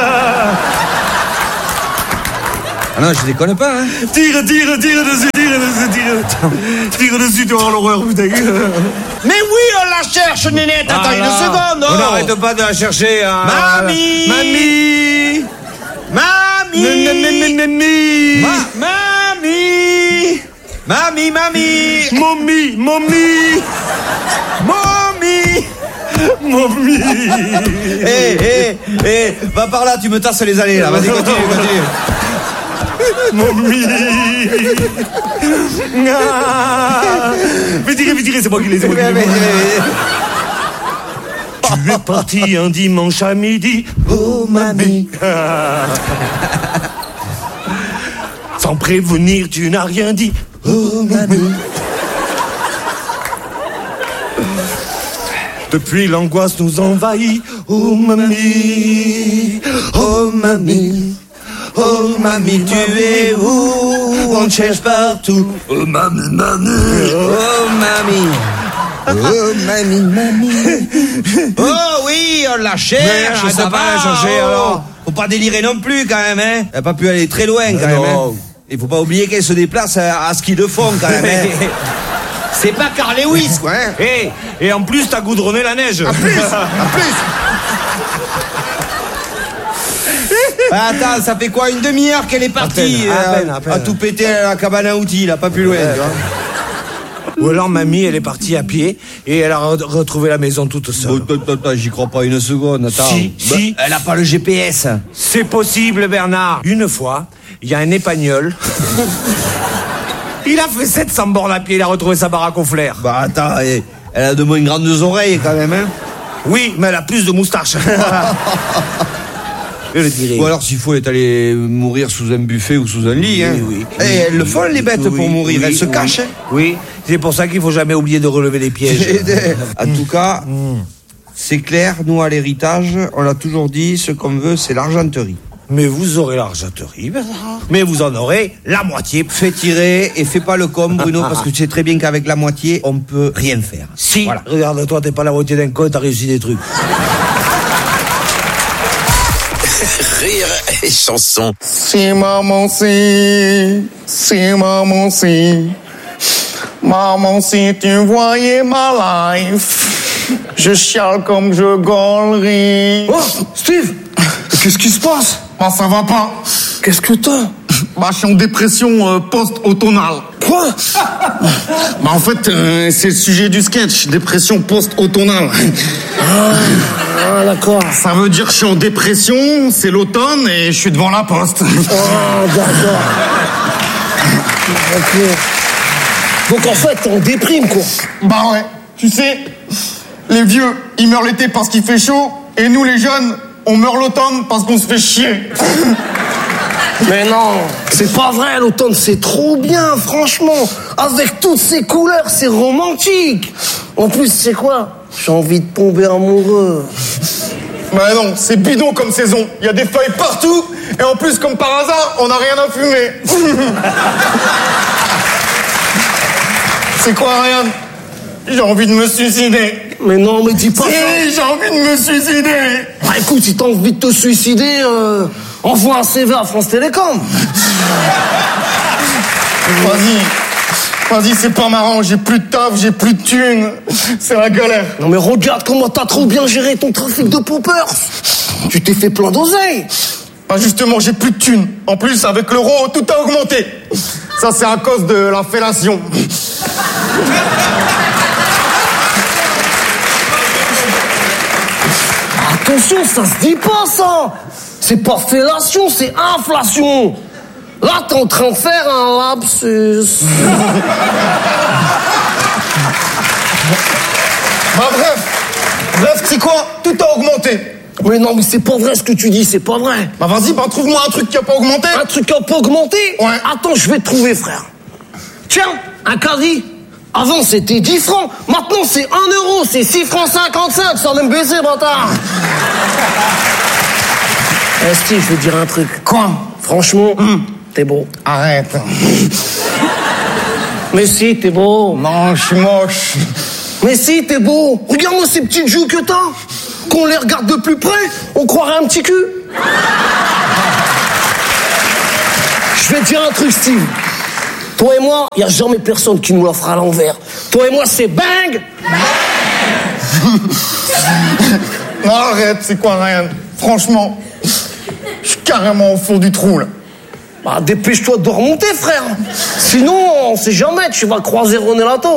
Ah non, je déconne pas, hein. Tire, tire, tire dessus, tire dessus, tire. Tire dessus, tu vas avoir l'horreur, putain. Mais oui, on la cherche, Nénette. Attends ah, une là. seconde. On Oh. n'arrête pas de la chercher. Hein. Mamie. Mamie. Mamie. Mamie. Ma- Mamie. Mamie, mamie. Mommy, mommy. Momie. Mommy. Hé, hé, hé, va par là, tu me tasses les allées, là. Vas-y, continue, continue. Mommy. Ah. Vite tirez, vite tirez, c'est moi qui les ai. Tu es parti un dimanche à midi. Oh, mamie. Ah. Sans prévenir, tu n'as rien dit. Oh, mamie. Depuis, l'angoisse nous envahit. Oh, mamie. Oh, mamie. Oh, mamie, tu es où? On te cherche partout. Oh, mamie, mamie. Oh, mamie. Oh, mamie, mamie. Oh, oui, on la cherche, Merde, ça ça va, va, chercher, oh. alors. Faut pas délirer non plus, quand même, hein. Elle a pas pu aller très loin, quand même, hein. Il faut pas oublier qu'elle se déplace à, à ski de fond, quand même, hein. C'est pas Carl Lewis, quoi, hein. Hey, et en plus, t'as goudronné la neige. En plus, en plus. Attends, ça fait quoi, une demi-heure qu'elle est partie, à peine, à euh, peine, à peine. à tout péter à la cabane à outils, là, pas plus loin, tu vois. Ou alors mamie, elle est partie à pied et elle a re- retrouvé la maison toute seule. Bon, attends, attends, j'y crois pas une seconde, attends. Si, Bah, si. Elle a pas le G P S. C'est possible, Bernard. Une fois, il y a un épagnol. Il a fait sept cents bornes à pied, il a retrouvé sa baraque au flair. Bah attends, elle elle a de moins grandes oreilles, quand même, hein. Oui, mais elle a plus de moustache. Je le dirais. Ou alors, s'il faut, elle est allée mourir sous un buffet ou sous un lit, hein. Oui, oui. Et elles le font, les bêtes, Oui, pour mourir. oui, Elles se oui. cachent, hein. Oui, c'est pour ça qu'il faut jamais oublier de relever les pièges. En tout cas, c'est clair, nous, à l'héritage, on l'a toujours dit, ce qu'on veut, c'est l'argenterie. Mais vous aurez l'argenterie, Bernard. Mais vous en aurez la moitié. Fais tirer et fais pas le con, Bruno, parce que tu sais très bien qu'avec la moitié, on peut rien faire. Si, Voilà. regarde-toi, t'es pas la moitié d'un con, t'as réussi des trucs. Rire et chanson. Si maman si, si maman si, maman si tu voyais ma life, je chiale comme je gaulerie. Oh, Steve, qu'est-ce qui se passe? Bah ça va pas. Qu'est-ce que t'as? Bah je suis en dépression euh, post-automnale. Quoi? Bah en fait euh, c'est le sujet du sketch, dépression post-automnale. Ah, d'accord. Ça veut dire que je suis en dépression, c'est l'automne et je suis devant la poste. Oh, d'accord. Ok. Donc en fait, on déprime, quoi. Bah ouais, tu sais, les vieux, ils meurent l'été parce qu'il fait chaud, et nous les jeunes, on meurt l'automne parce qu'on se fait chier. Mais non, c'est pas vrai, l'automne, c'est trop bien, franchement. Avec toutes ces couleurs, c'est romantique. En plus, c'est quoi? J'ai envie de tomber amoureux. Bah non, c'est bidon comme saison. Il y a des feuilles partout, et en plus, comme par hasard, on n'a rien à fumer. C'est quoi, Ryan? J'ai envie de me suicider. Mais non, mais dis pas ça. Si, j'ai envie de me suicider. Bah écoute, si t'as envie de te suicider, euh, envoie un C V à France Télécom. Vas-y. Vas-y, c'est pas marrant. J'ai plus de taf, j'ai plus de thunes. C'est la galère. Non mais regarde comment t'as trop bien géré ton trafic de poppers. Tu t'es fait plein d'oseille. Bah justement, j'ai plus de thunes. En plus, avec l'euro, tout a augmenté. Ça, c'est à cause de la fellation. Attention, ça se dit pas ça. C'est pas fellation, c'est inflation. Là, t'es en train de faire un lapsus. Bah bref. Bref, tu sais quoi? Tout a augmenté. Mais non, mais c'est pas vrai ce que tu dis, c'est pas vrai. Bah vas-y, bah trouve-moi un truc qui a pas augmenté. Un truc qui a pas augmenté? Ouais. Attends, je vais te trouver, frère. Tiens, un caddie. Avant, c'était dix francs. Maintenant, c'est un euro. C'est six francs cinquante-cinq. Sans même baisser, bâtard. Eh, Steve, je veux te dire un truc. Quoi? Franchement, hum, t'es beau. Arrête. Mais si, t'es beau. Non, je suis moche. Mais si, t'es beau. Regarde-moi ces petites joues que t'as. Qu'on les regarde de plus près, on croirait un petit cul. Je vais te dire un truc, Steve. Toi et moi, il n'y a jamais personne qui nous l'offre à l'envers. Toi et moi, c'est bang. Non, arrête, c'est quoi, Ryan? Franchement, je suis carrément au fond du trou, là. Bah, dépêche-toi de remonter, frère. Sinon, on sait jamais, tu vas croiser René Lato.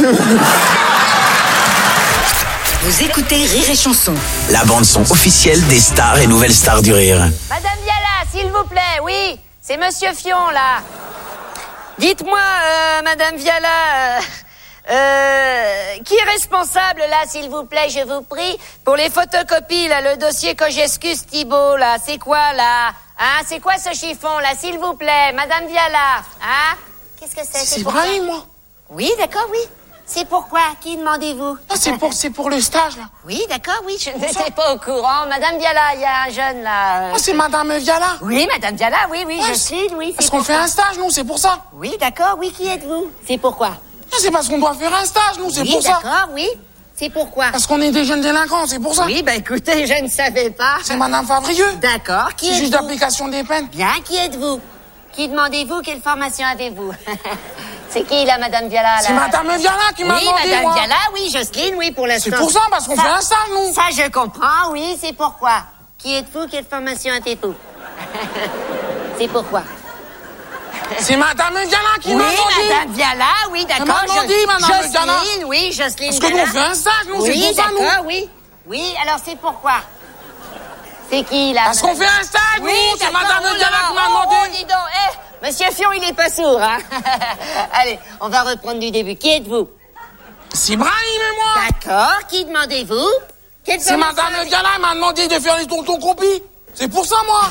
Vous écoutez Rire et Chanson. La bande-son officielle des stars et nouvelles stars du rire. Madame Viala, s'il vous plaît, oui, c'est Monsieur Fion, là. Dites-moi, euh, Madame Viala, euh, euh, qui est responsable, là, s'il vous plaît, je vous prie, pour les photocopies, là, le dossier Kosciuszko Thibault, là, c'est quoi, là? Hein, c'est quoi ce chiffon, là, s'il vous plaît, Madame Viala, hein? Qu'est-ce que c'est? C'est Brahim, moi. Oui, d'accord, oui. C'est pourquoi? Qui demandez-vous? Ah, c'est pour, c'est pour le stage, là. Oui, d'accord, oui, je n'étais pas au courant. Madame Viala, il y a un jeune, là. euh, Ah, c'est Madame Viala. Oui, Madame Viala, oui, oui, Ouais, je suis, oui, c'est Parce qu'on pourquoi. fait un stage, nous, c'est pour ça. Oui, d'accord, oui, qui êtes-vous? C'est pourquoi? Ah, c'est parce qu'on doit faire un stage, nous, c'est Oui, pour ça. d'accord, oui. C'est pourquoi? Parce qu'on est des jeunes délinquants, c'est pour ça. Oui, bah écoutez, je ne savais pas. C'est Madame Favrieux. D'accord, qui C'est êtes-vous? juste d'application des peines. Bien, qui êtes-vous? Qui demandez-vous? Quelle formation avez-vous? C'est qui, là, Madame Viala, là? C'est Madame Viala qui m'a Oui, demandé, Madame moi. Viala, oui, Jocelyne, oui, pour l'instant. C'est pour ça, parce qu'on fait un stage, nous. Ça, je comprends, oui, c'est pourquoi. Qui êtes-vous? Quelle formation avez-vous? C'est pourquoi. C'est Madame Viala qui Oui, m'a demandé. Madame Viala, oui, d'accord. m'a demandé, Jo- Madame Viala. Jocelyne, oui, Jocelyne Parce que nous, Viala. on fait un stage, nous, c'est Oui, pour ça, nous. d'accord, oui. Oui, alors c'est pourquoi. C'est qui, là? Parce qu'on madame- fait un stage, Oui, nous, c'est d'accord, Madame oh là Viala là, qui m'a oh, demandé. oh, dis donc, eh, Monsieur Fion, il est pas sourd, hein. Allez, on va reprendre du début. Qui êtes-vous? C'est Brahim et moi. D'accord, qui demandez-vous? Quelle C'est formation Madame avez- Viala, elle m'a demandé de faire les tontons compis. C'est pour ça, moi.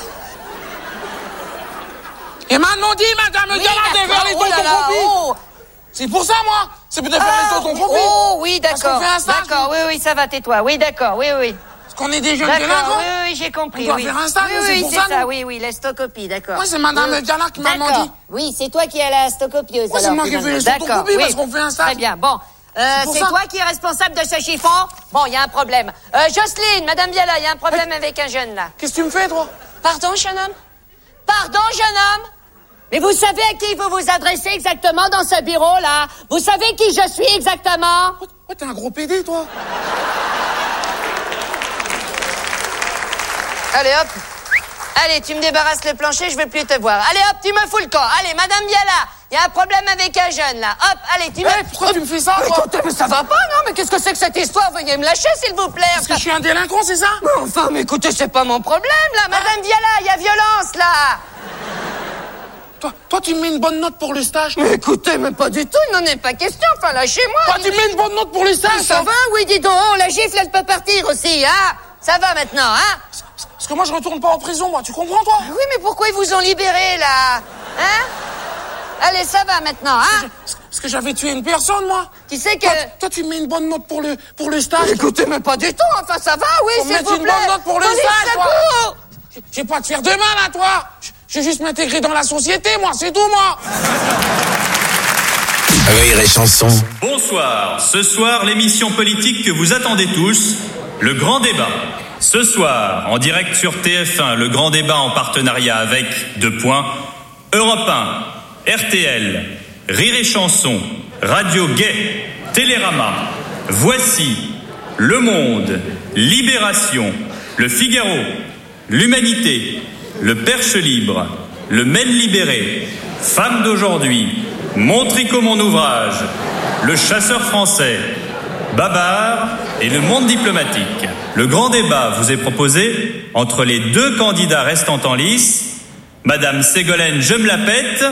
Et maintenant dit, Madame Oui, Viala, de d'accord, faire les oh là tontons là, compis. oh. C'est pour ça, moi. C'est pour de faire Ah, les tontons oui, compis. oh, oui, Parce qu'on d'accord. fait un stage, D'accord, oui, oui, ça va, tais-toi. Oui, d'accord, oui, oui. Parce qu'on est des jeunes D'accord, délinquants. oui, oui, j'ai compris. On doit oui. faire un stage, oui, c'est oui, pour c'est ça, ça, nous. oui, oui, la stocopie, d'accord. Oui, c'est Madame Oui. Viala qui m'a D'accord. demandé. Oui, c'est toi qui es la stocopieuse. Oui, c'est alors, moi qui fais finalement. les D'accord, photocopies oui. parce qu'on fait un stage. Très bien, bon. Euh, pour c'est ça. toi qui es responsable de ce chiffon? Bon, il y a un problème. Euh, Jocelyne, Madame Viala, il y a un problème avec un jeune, là. Qu'est-ce que tu me fais, toi? Pardon, jeune homme? Pardon, jeune homme? Mais vous savez à qui vous vous adressez exactement dans ce bureau-là? Vous savez qui je suis exactement? Ouais, t'es un gros pédé, toi. Allez, hop. Allez, tu me débarrasses le plancher, je veux plus te voir. Allez, hop, tu me fous le camp. Allez, Madame Viala, il y a un problème avec un jeune, là. Hop, allez, tu me... Eh, pourquoi tu me fais ça, Mais toi? écoutez, mais ça va pas, non? Mais qu'est-ce que c'est que cette histoire? Veuillez me lâcher, s'il vous plaît. Parce que je suis un délinquant, c'est ça? Mais enfin, mais écoutez, c'est pas mon problème, là. Madame Viala, il y a violence, là. Toi, toi, tu me mets une bonne note pour le stage. Mais écoutez, mais pas du tout, il n'en est pas question. Enfin, lâchez-moi. Toi, tu me mets une bonne note pour le stage. Ça va, oui, dis donc. Oh, la gifle, elle peut partir aussi, hein? Ça va maintenant, hein? Parce que moi, je retourne pas en prison, moi. Tu comprends, toi? Oui, mais pourquoi ils vous ont libéré, là? Hein? Allez, ça va maintenant, hein? Parce que j'avais tué une personne, moi. Tu sais que... Toi, toi, tu me mets une bonne note pour le, pour le stage. Écoutez, mais pas du tout. Enfin, ça va, oui, Faut s'il mettre vous une plaît. bonne note pour le Police, stage, toi. secours. Je vais pas te faire de mal, à toi. Je vais juste m'intégrer dans la société, moi. C'est tout, moi. Rire et chanson. Bonsoir. Ce soir, l'émission politique que vous attendez tous, le grand débat. Ce soir, en direct sur T F un, le grand débat en partenariat avec, deux points, Europe un, R T L, Rire et chanson, Radio Gay, Télérama, Voici, Le Monde, Libération, Le Figaro, L'Humanité, Le Perche Libre, Le Mail Libéré, Femme d'aujourd'hui, Mon Tricot, mon ouvrage, Le Chasseur français, Babar et Le Monde diplomatique. Le grand débat vous est proposé entre les deux candidats restants en lice, Madame Ségolène Je me la pète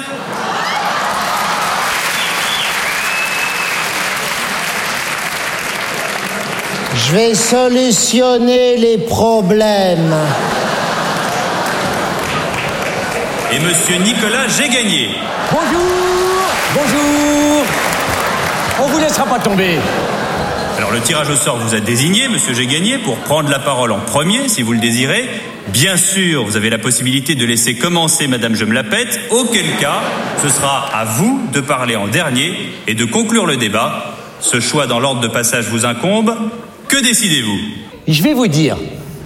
Je vais solutionner les problèmes. et Monsieur Nicolas Gégagné. Bonjour, bonjour. On vous laissera pas tomber. Alors le tirage au sort vous a désigné, Monsieur Gégagné, pour prendre la parole en premier, si vous le désirez. Bien sûr, vous avez la possibilité de laisser commencer Madame Je me la pète, auquel cas, ce sera à vous de parler en dernier et de conclure le débat. Ce choix dans l'ordre de passage vous incombe. Que décidez-vous? Je vais vous dire.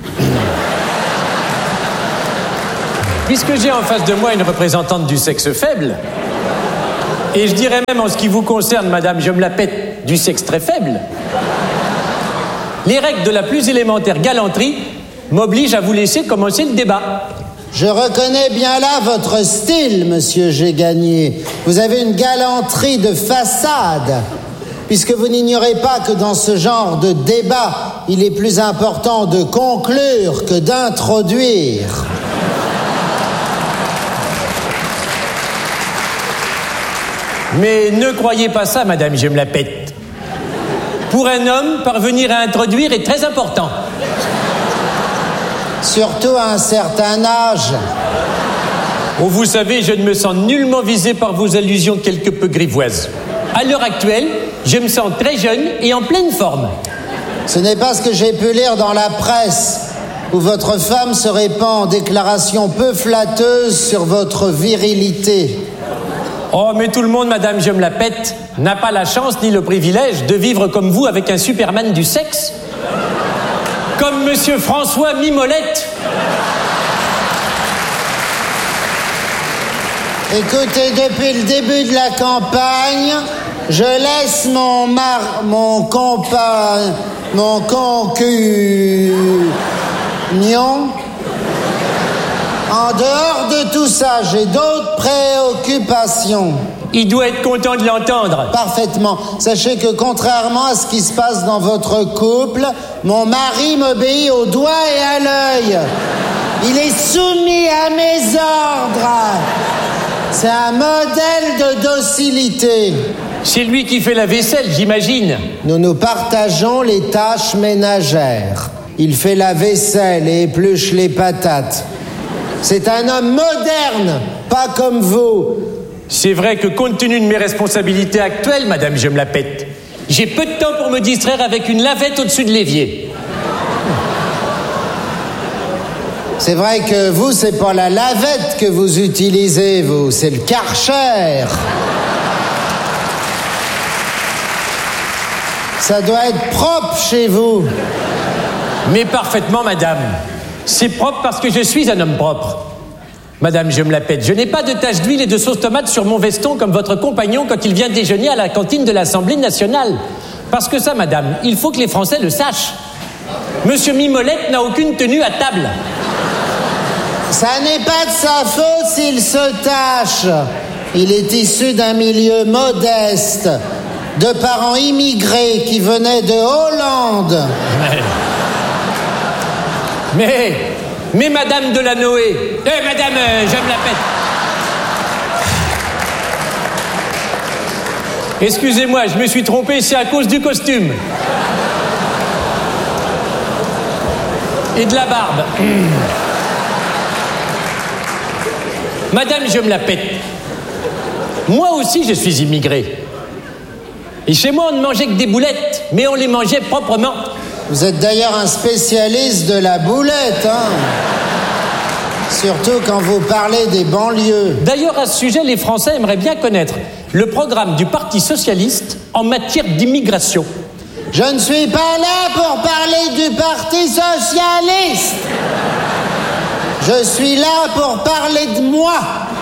Puisque j'ai en face de moi une représentante du sexe faible, et je dirais même en ce qui vous concerne, Madame Je me la pète, du sexe très faible, les règles de la plus élémentaire galanterie m'obligent à vous laisser commencer le débat. Je reconnais bien là votre style, monsieur J'ai gagné. Vous avez une galanterie de façade, puisque vous n'ignorez pas que dans ce genre de débat, il est plus important de conclure que d'introduire. Mais ne croyez pas ça, madame, je me la pète. Pour un homme, parvenir à introduire est très important. Surtout à un certain âge. Oh, vous savez, je ne me sens nullement visé par vos allusions quelque peu grivoises. À l'heure actuelle, je me sens très jeune et en pleine forme. Ce n'est pas ce que j'ai pu lire dans la presse, où votre femme se répand en déclarations peu flatteuses sur votre virilité. Oh, mais tout le monde, madame, je me la pète, n'a pas la chance ni le privilège de vivre comme vous avec un Superman du sexe. Comme monsieur François Mimolette. Écoutez, depuis le début de la campagne, je laisse mon mar... mon compa... mon concugnon en dehors de tout ça. J'ai d'autres préoccupations. Il doit être content de l'entendre. Parfaitement. Sachez que contrairement à ce qui se passe dans votre couple, mon mari m'obéit au doigt et à l'œil. Il est soumis à mes ordres. C'est un modèle de docilité. C'est lui qui fait la vaisselle, j'imagine. Nous nous partageons les tâches ménagères. Il fait la vaisselle et épluche les patates. C'est un homme moderne, pas comme vous. C'est vrai que compte tenu de mes responsabilités actuelles, madame, je me la pète. J'ai peu de temps pour me distraire avec une lavette au-dessus de l'évier. C'est vrai que vous, c'est pas la lavette que vous utilisez, vous, c'est le Karcher. Ça doit être propre chez vous. Mais parfaitement, madame. C'est propre parce que je suis un homme propre. Madame, je me la pète. Je n'ai pas de taches d'huile et de sauce tomate sur mon veston comme votre compagnon quand il vient déjeuner à la cantine de l'Assemblée nationale. Parce que ça, madame, il faut que les Français le sachent. Monsieur Mimolette n'a aucune tenue à table. Ça n'est pas de sa faute s'il se tâche. Il est issu d'un milieu modeste, de parents immigrés qui venaient de Hollande. Mais... Mais... Mais madame Delanoë... Eh, madame, euh, je me la pète. Excusez-moi, je me suis trompé, c'est à cause du costume. Et de la barbe. Madame, je me la pète. Moi aussi, je suis immigré. Et chez moi, on ne mangeait que des boulettes, mais on les mangeait proprement. Vous êtes d'ailleurs un spécialiste de la boulette, hein. Surtout quand vous parlez des banlieues. D'ailleurs, à ce sujet, les Français aimeraient bien connaître le programme du Parti socialiste en matière d'immigration. Je ne suis pas là pour parler du Parti socialiste. Je suis là pour parler de moi.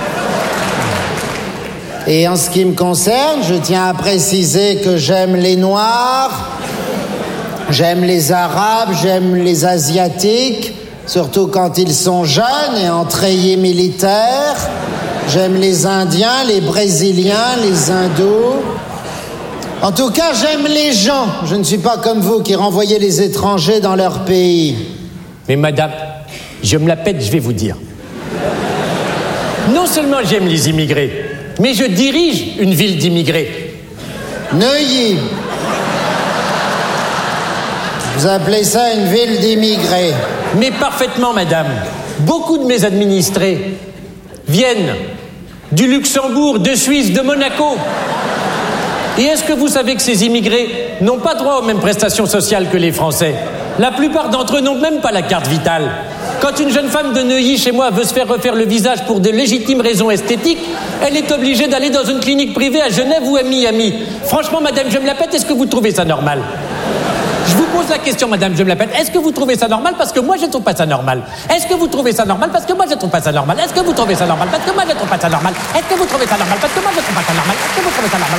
Et en ce qui me concerne, je tiens à préciser que j'aime les Noirs, j'aime les Arabes, j'aime les Asiatiques, surtout quand ils sont jeunes et en treillis militaire. J'aime les Indiens, les Brésiliens, les Hindous. En tout cas, j'aime les gens. Je ne suis pas comme vous qui renvoyez les étrangers dans leur pays. Mais madame, je me la pète, je vais vous dire. Non seulement j'aime les immigrés, mais je dirige une ville d'immigrés. Neuilly. Vous appelez ça une ville d'immigrés? Mais parfaitement, madame. Beaucoup de mes administrés viennent du Luxembourg, de Suisse, de Monaco. Et est-ce que vous savez que ces immigrés n'ont pas droit aux mêmes prestations sociales que les Français? La plupart d'entre eux n'ont même pas la carte vitale. Quand une jeune femme de Neuilly, chez moi, veut se faire refaire le visage pour de légitimes raisons esthétiques, elle est obligée d'aller dans une clinique privée à Genève ou à Miami. Franchement, madame, je me la pète, est-ce que vous trouvez ça normal? Je vous pose la question, madame, je me la pète. Est-ce que vous trouvez ça normal? Parce que moi, je ne trouve pas ça normal. Est-ce que vous trouvez ça normal? Parce que moi, je ne trouve pas ça normal. Est-ce que vous trouvez ça normal? Parce que moi, je ne trouve pas ça normal. Est-ce que vous trouvez ça normal? Parce que moi, je ne trouve pas ça normal. Est-ce que vous trouvez ça normal?